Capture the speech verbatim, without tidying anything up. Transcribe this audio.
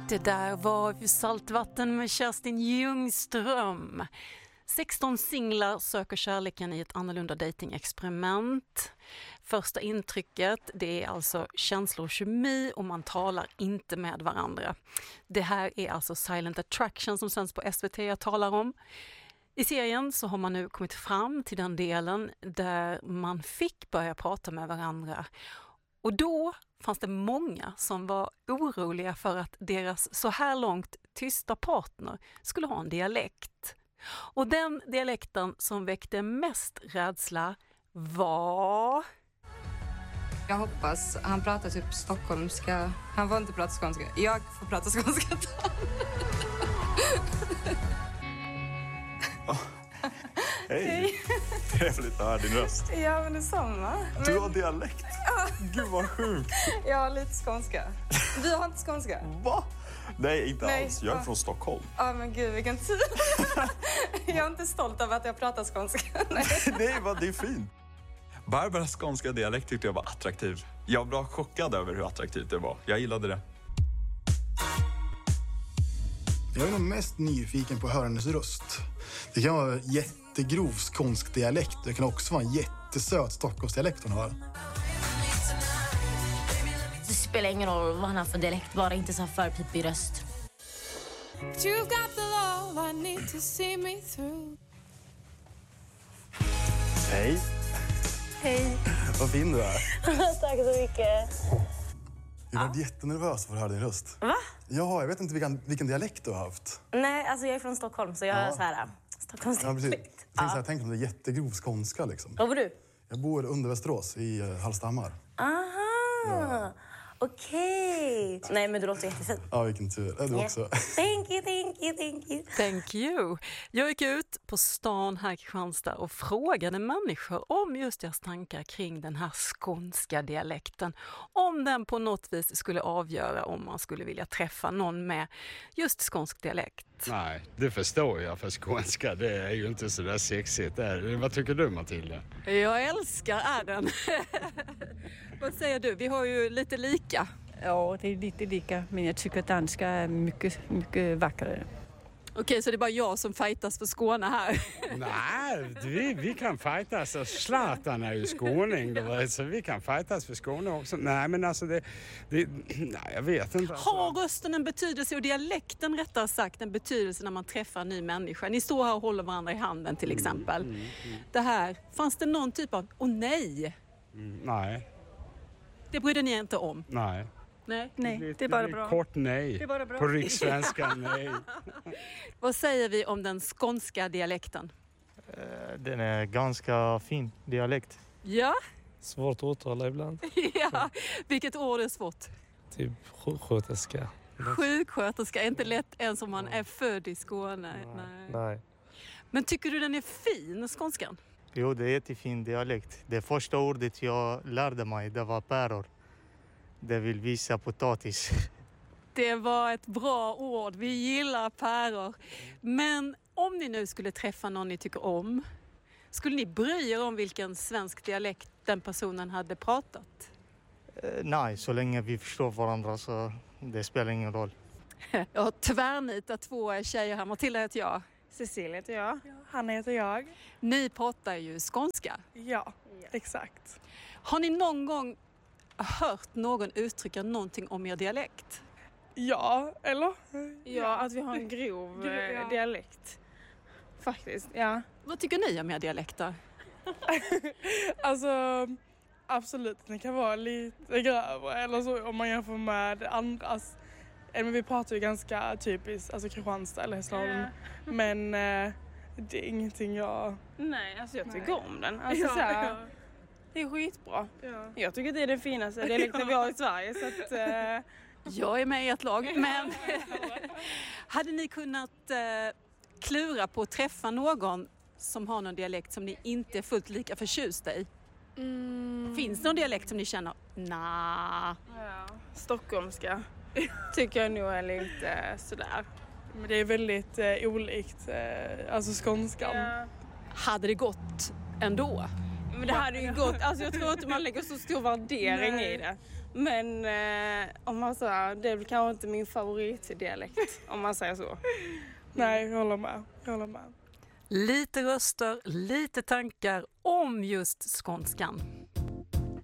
Det där var Saltvatten med Kerstin Ljungström. sexton singlar söker kärleken i ett annorlunda datingexperiment. Första intrycket, det är alltså känslor och kemi och man talar inte med varandra. Det här är alltså Silent Attraction som sänds på S V T jag talar om. I serien så har man nu kommit fram till den delen där man fick börja prata med varandra. Och då fanns det många som var oroliga för att deras så här långt tysta partner skulle ha en dialekt. Och den dialekten som väckte mest rädsla var... Jag hoppas, han pratar typ stockholmska. Han får inte prata skånska. Jag får prata skånska. Oh. Hej! Hej. Trevligt att höra din röst. Ja, men detsamma. Du har dialekt? Ja. Gud vad sjukt. Jag har lite skånska. Du har inte skånska? Va? Nej, inte Nej. alls. Jag är från Stockholm. Ja, men gud, vilken tur. Jag är inte stolt över att jag pratar skånska. Nej, Nej vad det är fint. Barbaras skånska dialekt tyckte jag var attraktiv. Jag var chockad över hur attraktivt det var. Jag gillade det. Jag är nog mest nyfiken på att höra hennes röst. Det kan vara jättegrov skånsk dialekt. Det kan också vara en jättesöt Stockholmsdialekt hon har. Det spelar ingen roll vad han har för dialekt, bara inte så för pipig röst. You've got the love I need to see me through. Hej. Hej. Vad fin du är. Tack så mycket. Jag var jättenervös för att höra din röst. Va? Ja, jag vet inte vilken, vilken dialekt du har haft. Nej, alltså jag är från Stockholm så jag Ja. är så här Stockholmsdialekt. Ja, precis. Jag tänkte, så här, tänk om det är jättegrov skånska liksom. Vad bor du? Jag bor under Västerås i uh, Hallstahammar. Aha. Ja. Okej. Nej, men du låter jättefint. Ja, vilken tur. Är du Yeah. också? Thank you, thank you, thank you. Thank you. Jag gick ut på stan här i Kristianstad och frågade människor om just deras tankar kring den här skånska dialekten. Om den på något vis skulle avgöra om man skulle vilja träffa någon med just skånsk dialekt. Nej, det förstår jag för skånska. Det är ju inte så där sexigt. Där. Vad tycker du, Matilda? Jag älskar ärren. Vad säger du? Vi har ju lite lika. Ja, det är lite lika, men jag tycker att danska är mycket, mycket vackrare. Okej, så det är bara jag som fightas för Skåne här. Nej, vi, vi kan fightas. Zlatan är ju skåning, då, så vi kan fightas för Skåne också. Nej, men alltså det... det nej, jag vet inte. Alltså. Har rösten en betydelse och dialekten rättare sagt en betydelse när man träffar en ny människa? Ni står här och håller varandra i handen till exempel. Mm, mm, mm. Det här, fanns det någon typ av, åh nej? Mm, nej. Det brydde ni inte om? Nej. Nej, nej det, det är bara bra. Kort nej. Det är bara bra. På rikssvenska nej. Vad säger vi om den skånska dialekten? Den är ganska fin dialekt. Ja. Svårt att uttala ibland. Ja, vilket ord är svårt? Typ sjuksköterska. Sjuksköterska är inte lätt ens om man är född i Skåne. Nej. Nej. Nej. Men tycker du den är fin, skånskan? Jo, det är jättefin dialekt. Det första ordet jag lärde mig, det var päror. Det vill visa potatis. Det var ett bra ord. Vi gillar päror. Men om ni nu skulle träffa någon ni tycker om, skulle ni bry er om vilken svensk dialekt den personen hade pratat? Eh, nej, så länge vi förstår varandra så det spelar ingen roll. Jag har tvärnitat två tjejer här. Matilda heter jag. Cecilia heter jag. Ja. Hanna heter jag. Ni pratar ju skånska. Ja, exakt. Har ni någon gång hört någon uttrycka någonting om er dialekt? Ja, eller? Ja, att vi har en grov ja. dialekt. Faktiskt, ja. Vad tycker ni om er dialekter? Alltså, absolut. Det kan vara lite grövre. Eller så om man jämför med andras. Men vi pratar ju ganska typiskt, alltså Kristianstad eller Hässleholm. Ja. Men eh, det är ingenting jag... Nej, alltså jag tycker Nej. om den. Alltså, ja, så här, ja. det är skitbra. Ja. Jag tycker det är den finaste dialekten vi har i Sverige. Så att, eh... Jag är med i ett lag, men hade ni kunnat eh, klura på att träffa någon som har någon dialekt som ni inte är fullt lika förtjusta i? Mm. Finns det någon dialekt som ni känner, nah. Ja, stockholmska tycker jag nog är lite sådär. Men det är väldigt eh, olikt, eh, alltså skånskan. Ja. Hade det gått ändå? Men det hade ju gått, alltså jag tror inte man lägger så stor värdering Nej. i det. Men eh, om man säger, det är väl kanske inte min favoritdialekt om man säger så. Nej, jag håller med. Jag håller med. Lite röster, lite tankar om just skånskan.